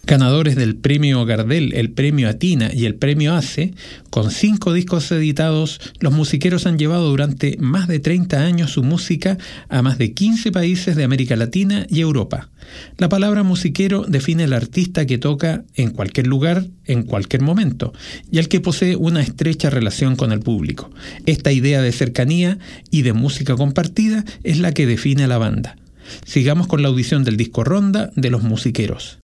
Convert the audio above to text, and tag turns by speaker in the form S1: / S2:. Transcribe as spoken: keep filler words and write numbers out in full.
S1: Ganadores del Premio Gardel, el Premio Atina y el Premio ACE, con cinco discos editados, los musiqueros han llevado durante más de treinta años su música a más de quince países de América Latina y Europa. La palabra musiquero define al artista que toca en cualquier lugar, en cualquier momento, y al que posee una estrecha relación con el público. Esta idea de cercanía y de música compartida es la que define a la banda. Sigamos con la audición del disco Ronda de los Musiqueros.